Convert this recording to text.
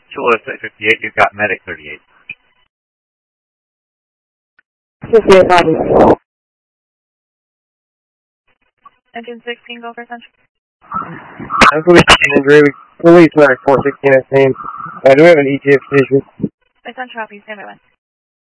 Chula 58, you've got medic 38. 58 copy. Engine 16, go for Central. I'm police injury. Police medic 416 at scene. Do we have an ETA position? By Central, please stand by one.